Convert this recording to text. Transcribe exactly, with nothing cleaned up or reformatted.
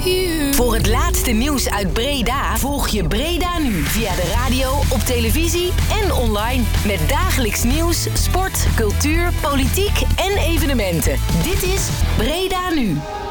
you. Voor het laatste nieuws uit Breda volg je Breda Nu via de radio, op televisie en online. Met dagelijks nieuws, sport, cultuur, politiek en evenementen. Dit is Breda Nu.